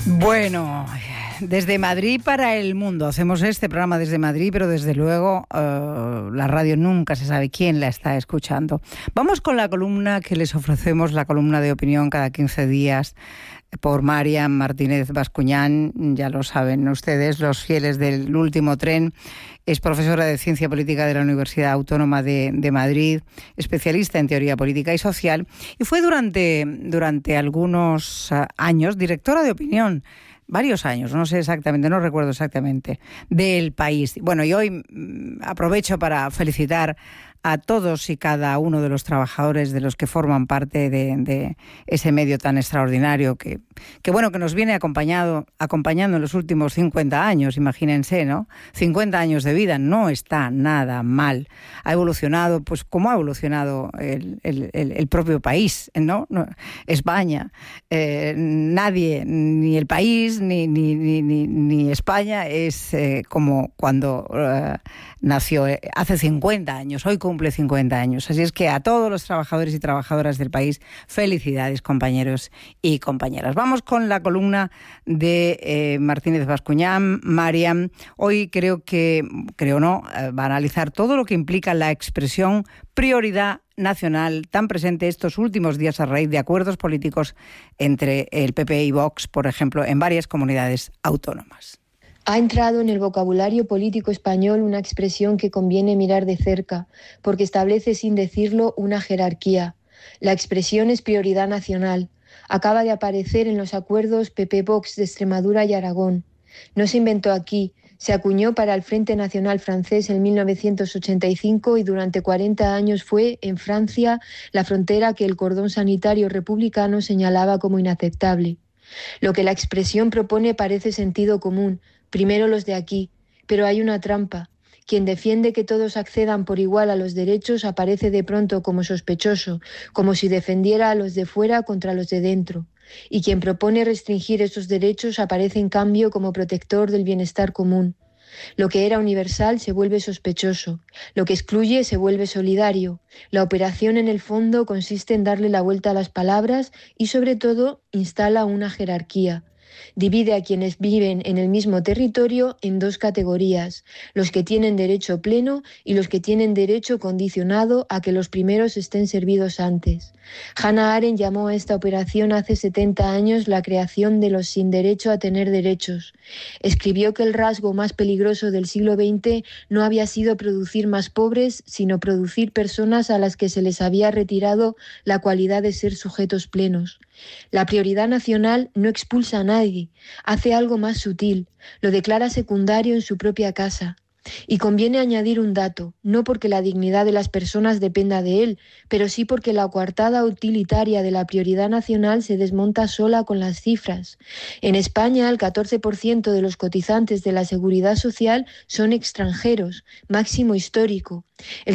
Bueno, desde Madrid para el mundo. Hacemos este programa desde Madrid, pero desde luego la radio nunca se sabe quién la está escuchando. Vamos con la columna que les ofrecemos, la columna de opinión cada 15 días por Mariam Martínez Bascuñán. Ya lo saben ustedes, los fieles del último tren. Es profesora de Ciencia Política de la Universidad Autónoma de Madrid, especialista en teoría política y social, y fue durante algunos años directora de opinión, varios años, no sé exactamente, no recuerdo exactamente, del País. Bueno, y hoy aprovecho para felicitar a todos y cada uno de los trabajadores de los que forman parte de ese medio tan extraordinario que nos viene acompañando en los últimos 50 años, imagínense, ¿no? 50 años de vida, no está nada mal. Ha evolucionado, pues como ha evolucionado el propio país, ¿no? España. Nadie, ni el país, ni España es como cuando nació hace 50 años, hoy cumple 50 años. Así es que a todos los trabajadores y trabajadoras del país, felicidades, compañeros y compañeras. Vamos con la columna de Martínez Bascuñán. Mariam, hoy va a analizar todo lo que implica la expresión prioridad nacional tan presente estos últimos días a raíz de acuerdos políticos entre el PP y Vox, por ejemplo, en varias comunidades autónomas. Ha entrado en el vocabulario político español una expresión que conviene mirar de cerca, porque establece sin decirlo una jerarquía. La expresión es prioridad nacional. Acaba de aparecer en los acuerdos PP-Vox de Extremadura y Aragón. No se inventó aquí, se acuñó para el Frente Nacional francés en 1985 y durante 40 años fue, en Francia, la frontera que el cordón sanitario republicano señalaba como inaceptable. Lo que la expresión propone parece sentido común, primero los de aquí, pero hay una trampa. Quien defiende que todos accedan por igual a los derechos aparece de pronto como sospechoso, como si defendiera a los de fuera contra los de dentro. Y quien propone restringir esos derechos aparece en cambio como protector del bienestar común. Lo que era universal se vuelve sospechoso, lo que excluye se vuelve solidario. La operación en el fondo consiste en darle la vuelta a las palabras y sobre todo instala una jerarquía. Divide a quienes viven en el mismo territorio en dos categorías, los que tienen derecho pleno y los que tienen derecho condicionado a que los primeros estén servidos antes. Hannah Arendt llamó a esta operación hace 70 años la creación de los sin derecho a tener derechos. Escribió que el rasgo más peligroso del siglo XX no había sido producir más pobres, sino producir personas a las que se les había retirado la cualidad de ser sujetos plenos. La prioridad nacional no expulsa a nadie, hace algo más sutil, lo declara secundario en su propia casa. Y conviene añadir un dato, no porque la dignidad de las personas dependa de él, pero sí porque la coartada utilitaria de la prioridad nacional se desmonta sola con las cifras. En España, el 14% de los cotizantes de la Seguridad Social son extranjeros, máximo histórico. El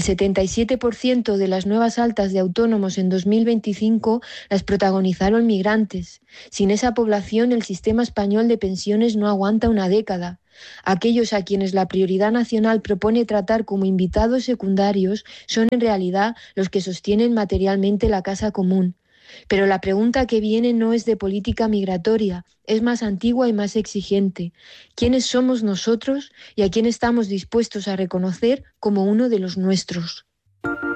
77% de las nuevas altas de autónomos en 2025 las protagonizaron migrantes. Sin esa población, el sistema español de pensiones no aguanta una década. Aquellos a quienes la prioridad nacional propone tratar como invitados secundarios son en realidad los que sostienen materialmente la casa común. Pero la pregunta que viene no es de política migratoria, es más antigua y más exigente. ¿Quiénes somos nosotros y a quién estamos dispuestos a reconocer como uno de los nuestros?